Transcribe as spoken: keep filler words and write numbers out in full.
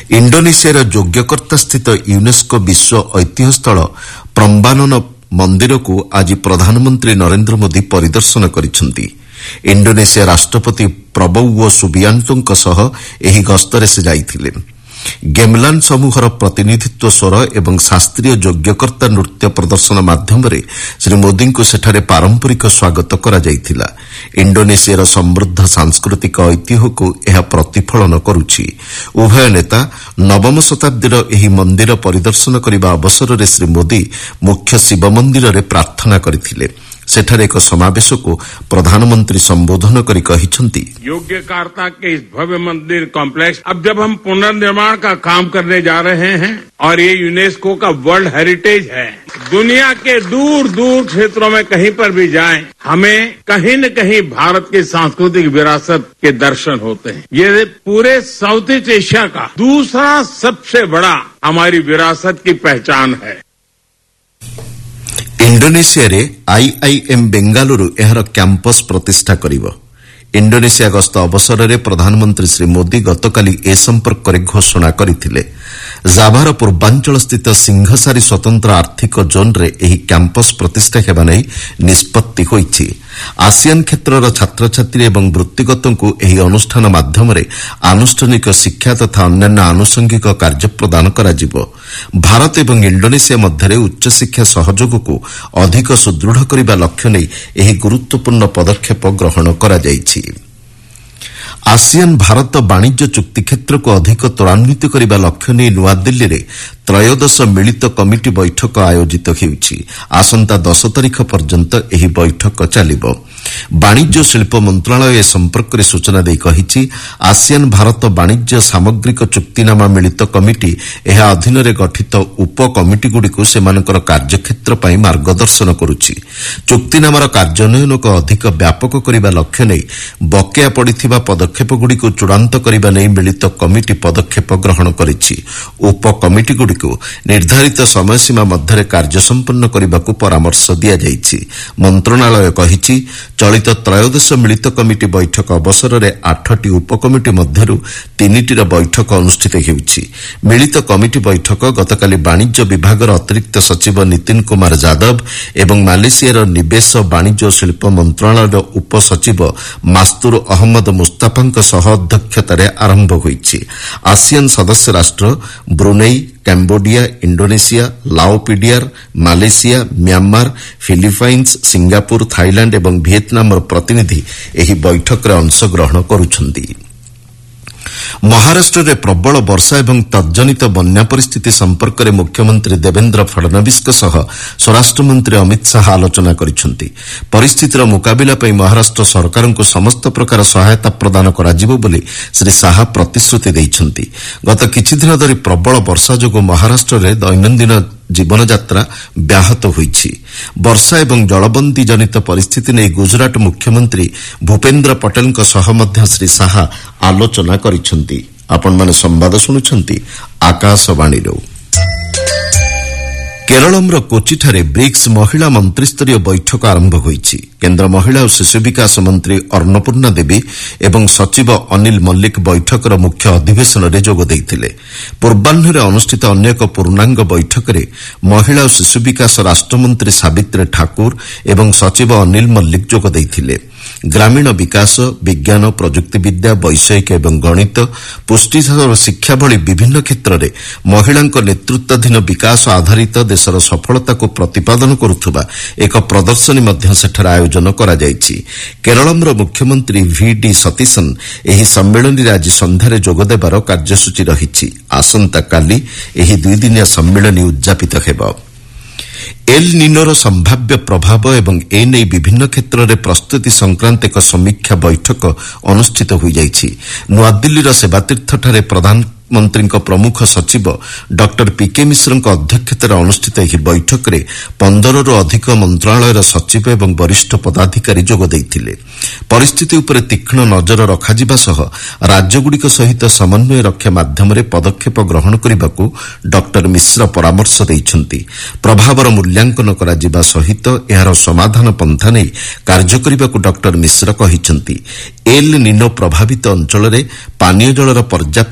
इंडोनेशियार योग्यकर्ता स्थित यूनेस्को विश्व ऐतिह्य स्थल प्रम्बानन मंदिर को आज प्रधानमंत्री नरेंद्र मोदी परिदर्शन करिसेंती। इंडोनेशिया राष्ट्रपति प्रबोवो सुबियांटोंक सह एही गस्तरे से जाइथिले। गेमलान समूहर प्रतिनिधित्व स्वर एवं शास्त्रीय योग्यकर्ता नृत्य प्रदर्शन माध्यम श्री मोदी को सेठारे पारंपरिक स्वागत करा जाइथिला। इंडोनेशियार समृद्ध सांस्कृतिक ऐतिह्य को यह प्रतिफलन करुछि। उभय नेता नवम शताब्दीर एही मंदिर परिदर्शन करने अवसर में श्री मोदी मुख्य शिव मंदिर में प्रार्थना करथिले। सेठारे एक समावेश को प्रधानमंत्री संबोधन करी कहिसेंती, योग्यकर्ता के इस भव्य मंदिर कॉम्प्लेक्स अब जब हम पुनर्निर्माण का काम करने जा रहे हैं और ये यूनेस्को का वर्ल्ड हेरिटेज है, दुनिया के दूर दूर क्षेत्रों में कहीं पर भी जाएं, हमें कहीं न कहीं भारत की सांस्कृतिक विरासत के दर्शन होते हैं। ये पूरे साउथ ईस्ट एशिया का दूसरा सबसे बड़ा हमारी विरासत की पहचान है। इंडोनेशिया रे आईआईएम बेंगालुरु एहार कैंपस प्रतिष्ठा करिवो। इंडोनेशिया गस्त अवसर में प्रधानमंत्री श्री मोदी गतकाली ए संपर्क में घोषणा करथिले। जाभार पूर्वांचल स्थित सिंहसारी स्वतंत्र आर्थिक जोन रे एही कैंपस प्रतिष्ठा हेबा नै निष्पत्ति होईछि। आसियान क्षेत्रर छात्र छात्री एवं वृत्तिगतों को एही अनुष्ठान माध्यम आनुष्ठानिक शिक्षा तथा अन्यान्य आनुषंगिक कार्य प्रदान कराजिबो। भारत एवं इंडोनेशिया मध्य उच्च शिक्षा सहयोग को अधिक सुदृढ़ करने लक्ष्य नहीं एही गुरुत्वपूर्ण पदक्षेप ग्रहण करा जाइछि। आसियान भारत वाणिज्य चुक्ति क्षेत्र को अधिक त्वरान्वित करने लक्ष्य नहीं नुआदिल्ली रे त्रयोदश मिलित कमिटी बैठक आयोजित होउछि। आसंता दस तारीख पर्यंत एही बैठक चलिबो। वाणिज्य शिल्प मंत्रालय ए संपर्क में सूचना दे कहिछि, आसियान भारत वाणिज्य सामग्रिक चुक्तिनामा मिलित कमिटी एहा अधीन रे गठित उप कमिटी गुड़िक सेमानकर कार्यक्षेत्र पई मार्गदर्शन करुछि। चुक्तिनामार कार्यान्वयन को अधिक व्यापक करने लक्ष्य नहीं बकेया पड़िथिबा पदक्षेप गुड़िक चूड़ांत करने नहीं मिलित कमिटी पदक्षेप ग्रहण करिछि। उप कमिटी गुड़िक निर्धारित समय सीमा मध्य कार्य संपन्न करने को परामर्श दिया जाइछि। मंत्रणालय कहिछि, चलित त्रयोदश मिलित कमिटी बैठक अवसर में आठटी उपकमिटी मध्यरु तीनिटीर बैठक अनुष्ठित हेउछि। मिलित कमिटी बैठक गतकाली वाणिज्य विभागर अतिरिक्त सचिव नितिन कुमार यादव एवं मालेशियार निवेश वाणिज्य और शिल्प मंत्रालयर उप सचिव मास्तुर अहमद मुस्ताफांक सह अध्यक्षतार आरंभ होइछि। आसियान सदस्य राष्ट्र Brunei, Cambodia, Indonesia, लाओपीडियार, Malaysia, Myanmar, Philippines, Singapore, Thailand एवं वियतनाम प्रतिनिधि एही बैठक में अंशग्रहण करुछन्ति। महाराष्ट्र में प्रबल वर्षा एवं तज्जनित बन्या परिस्थिति संपर्क में मुख्यमंत्री देवेंद्र फडणवीस स्वराष्ट्र मंत्री अमित शाह आलोचना करिसेंती। परिस्थितिर मुकाबिला पई महाराष्ट्र सरकार को समस्त प्रकार सहायता प्रदान कराजिबो बोली श्री शाह प्रतिश्रुति दैछन्ती। गत किछि दिन धरि प्रबल वर्षा जोगु महाराष्ट्र में दैनन्दिन जीवन यात्रा व्याहत होईछि। वर्षा एवं जलबंदी जनित परिस्थिति नै गुजरात मुख्यमंत्री भूपेन्द्र पटेल सह मध्य श्री शाह आलोचना करिसेंती। आपण माने संवाद सुनुछन्ती आकाशवाणी। केरलमर कोचिठारे ब्रिक्स महिला मंत्रिस्तरीय बैठक आरंभ होईछि। केन्द्र महिला और शिशु विकास मंत्री अन्नपूर्णा देवी एवं सचिव अनिल मल्लिक बैठकर मुख्य अधिवेशन में जोग देइथिले। पूर्वाह्न अनुष्ठित अन्य एक पूर्णांग बैठक में महिला और शिशु विकास राष्ट्रमंत्री सावित्री ठाकुर एवं सचिव अनिल मल्लिक जोग देइथिले। ग्रामीण विकास, विज्ञान, प्रजुक्तिविद्या, वैषयिक एवं गणित, पुष्टि और शिक्षा भली विभिन्न क्षेत्र में महिलांक नेतृत्वाधीन विकास आधारित देशर सफलता को प्रतिपादन करुवा एक प्रदर्शनी मध्य सेठार आयोजन करा जायछि। केरलमर मुख्यमंत्री वी डी सतीशन एही सम्मेलन में आज संध्यारे जोगदेवार कार्यसूची रहिछि। आसंता काली एही दुईदिनिया सम्मेलन उद्यापित हेबो। एल निनोर संभाव्य प्रभाव एवं एने विभिन्न क्षेत्र में प्रस्तुति संक्रांत एक समीक्षा बैठक अनुष्ठित हो जाइछि। नुआदिल्लीर सेवातीर्थठारे प्रधानमंत्री प्रमुख सचिव डॉक्टर पीके मिश्र अध्यक्षतार अनुष्ठित यह बैठक में पंदर रु अधिक मंत्रालयर सचिव एवं वरिष्ठ पदाधिकारी जोग देइथिले। परिस्थिति उपर तीक्ष्ण नजर रखाजिबा सह राज्यगुड़िक सहित समन्वय रक्षा माध्यम पदक्षेप ग्रहण करने को डॉक्टर मिश्र परामर्श दैछन्ति। प्रभावर मूल्यांकन कराजिबा सहित एहार समाधान पंथा नहीं कार्य करने को डॉक्टर मिश्र कहिछन्ति। एल निनो प्रभावित अंचल में पानीय जलर पर्याप्त